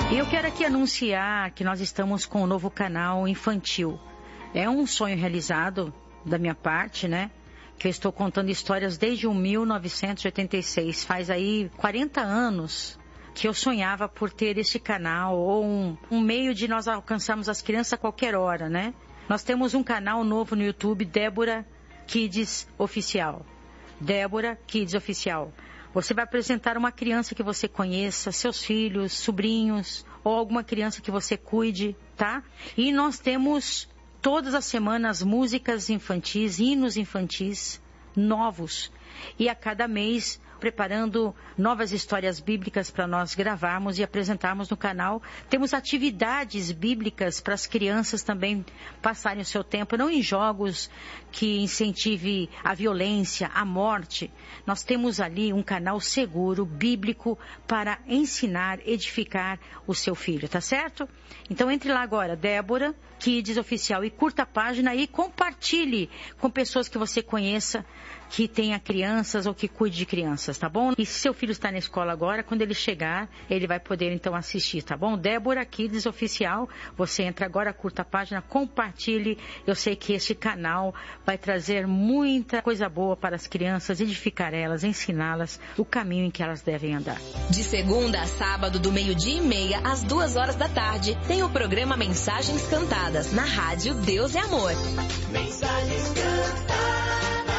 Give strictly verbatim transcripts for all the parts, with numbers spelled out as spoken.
E eu quero aqui anunciar que nós estamos com um novo canal infantil. É um sonho realizado da minha parte, né? Que eu estou contando histórias desde mil novecentos e oitenta e seis. Faz aí quarenta anos que eu sonhava por ter esse canal ou um, um meio de nós alcançarmos as crianças a qualquer hora, né? Nós temos um canal novo no YouTube, Débora Kids Oficial. Débora Kids Oficial. Você vai apresentar uma criança que você conheça, seus filhos, sobrinhos, ou alguma criança que você cuide, tá? E nós temos todas as semanas músicas infantis, hinos infantis novos. E a cada mês preparando novas histórias bíblicas para nós gravarmos e apresentarmos no canal. Temos atividades bíblicas para as crianças também passarem o seu tempo, não em jogos que incentive a violência, a morte. Nós temos ali um canal seguro, bíblico, para ensinar, edificar o seu filho, tá certo? Então entre lá agora, Débora Kids Oficial, e curta a página e compartilhe com pessoas que você conheça, que tenha crianças ou que cuide de crianças, tá bom? E se seu filho está na escola agora, quando ele chegar, ele vai poder então assistir, tá bom? Débora Kids Oficial, você entra agora, curta a página, compartilhe. Eu sei que esse canal vai trazer muita coisa boa para as crianças, edificar elas, ensiná-las o caminho em que elas devem andar. De segunda a sábado, do meio-dia e meia às duas horas da tarde, tem o programa Mensagens Cantadas, na rádio Deus é Amor. Mensagens Cantadas.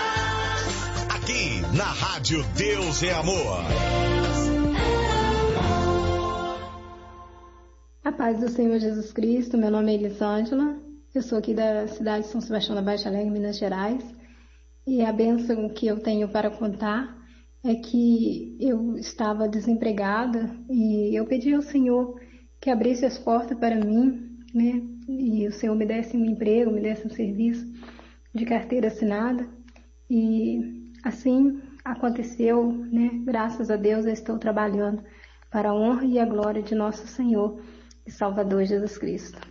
Aqui na rádio Deus é Amor. A paz do Senhor Jesus Cristo, meu nome é Elisângela, eu sou aqui da cidade de São Sebastião da Baixa Alegre, Minas Gerais, e a bênção que eu tenho para contar é que eu estava desempregada e eu pedi ao Senhor que abrisse as portas para mim, né, e o Senhor me desse um emprego, me desse um serviço de carteira assinada, e assim aconteceu, né? Graças a Deus eu estou trabalhando para a honra e a glória de nosso Senhor e Salvador Jesus Cristo.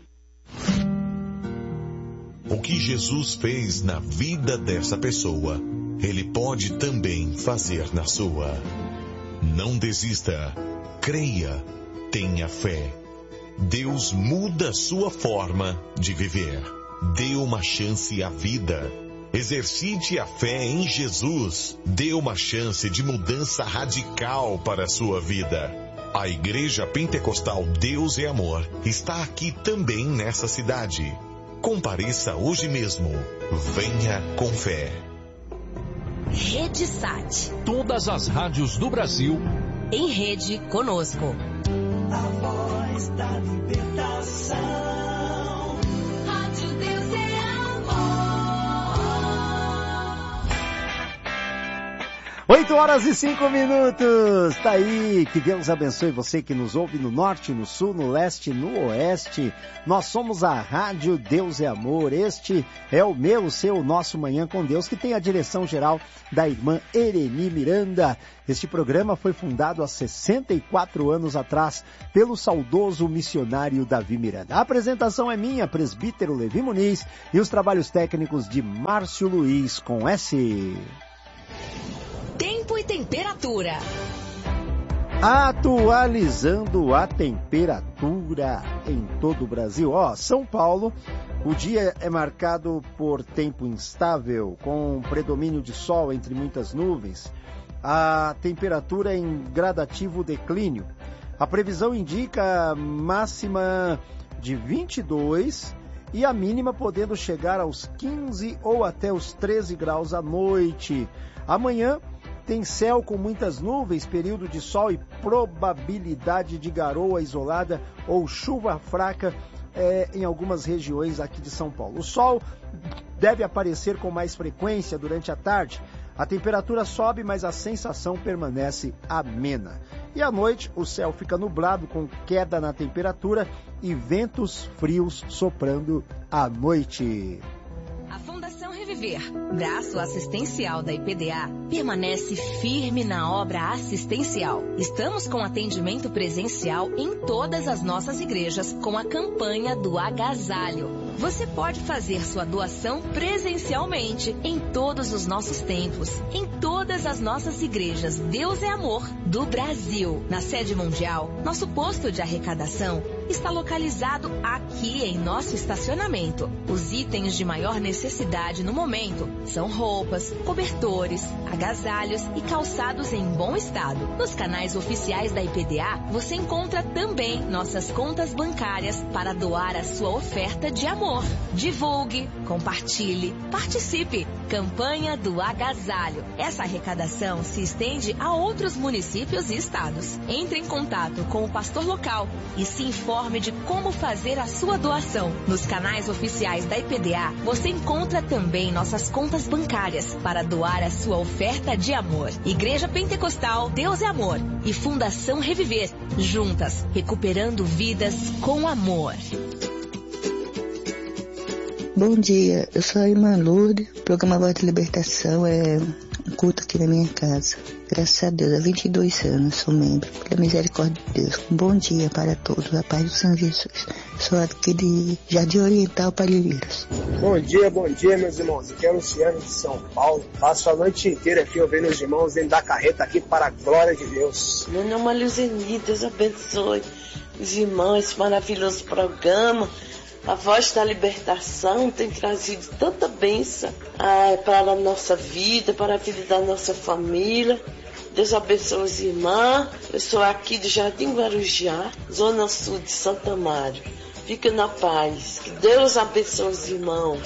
O que Jesus fez na vida dessa pessoa, Ele pode também fazer na sua. Não desista, creia, tenha fé. Deus muda sua forma de viver. Dê uma chance à vida. Exercite a fé em Jesus. Dê uma chance de mudança radical para a sua vida. A Igreja Pentecostal Deus é Amor está aqui também nessa cidade. Compareça hoje mesmo. Venha com fé. Rede Sat. Todas as rádios do Brasil em rede conosco. A voz da libertação. Rádio Deus é oito horas e cinco minutos, tá aí, que Deus abençoe você que nos ouve no norte, no sul, no leste, no oeste. Nós somos a Rádio Deus é Amor, este é o meu, o seu, o nosso Manhã com Deus, que tem a direção geral da irmã Ereni Miranda. Este programa foi fundado há sessenta e quatro anos atrás pelo saudoso missionário Davi Miranda. A apresentação é minha, presbítero Levi Muniz, e os trabalhos técnicos de Márcio Luiz com S. Tempo e temperatura. Atualizando a temperatura em todo o Brasil. Ó, São Paulo, o dia é marcado por tempo instável, com predomínio de sol entre muitas nuvens. A temperatura em gradativo declínio. A previsão indica máxima de vinte e dois e a mínima podendo chegar aos quinze ou até os treze graus à noite. Amanhã tem céu com muitas nuvens, período de sol e probabilidade de garoa isolada ou chuva fraca é, em algumas regiões aqui de São Paulo. O sol deve aparecer com mais frequência durante a tarde. A temperatura sobe, mas a sensação permanece amena. E à noite, o céu fica nublado, com queda na temperatura e ventos frios soprando à noite. A Fundação Reviver, braço assistencial da I P D A, permanece firme na obra assistencial. Estamos com atendimento presencial em todas as nossas igrejas com a campanha do agasalho. Você pode fazer sua doação presencialmente em todos os nossos templos, em todas as nossas igrejas Deus é Amor do Brasil. Na sede mundial, nosso posto de arrecadação está localizado aqui em nosso estacionamento. Os itens de maior necessidade no momento são roupas, cobertores, agasalhos e calçados em bom estado. Nos canais oficiais da I P D A, você encontra também nossas contas bancárias para doar a sua oferta de amor. Divulgue, compartilhe, participe. Campanha do Agasalho. Essa arrecadação se estende a outros municípios e estados. Entre em contato com o pastor local e se informe de como fazer a sua doação. Nos canais oficiais da I P D A, você encontra também nossas contas bancárias para doar a sua oferta de amor. Igreja Pentecostal Deus é Amor e Fundação Reviver. Juntas, recuperando vidas com amor. Bom dia, eu sou a irmã Lourdes, o programa Voz de Libertação é um culto aqui na minha casa. Graças a Deus, há vinte e dois anos sou membro, pela misericórdia de Deus. Um bom dia para todos, a paz do Senhor Jesus. Sou aqui de Jardim Oriental, Palheiros. Bom dia, bom dia, meus irmãos. Aqui é o Luciano de São Paulo. Passo a noite inteira aqui ouvindo os irmãos dentro da carreta aqui para a glória de Deus. Meu nome é Luzeni, Deus abençoe os irmãos, esse maravilhoso programa. A Voz da Libertação tem trazido tanta bênção ah, para a nossa vida, para a vida da nossa família. Deus abençoe os irmãos. Eu sou aqui do Jardim Guarujá, Zona Sul de Santa Mário. Fica na paz. Que Deus abençoe os irmãos.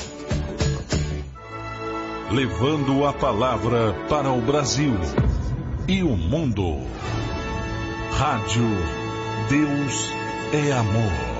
Levando a palavra para o Brasil e o mundo. Rádio Deus é Amor.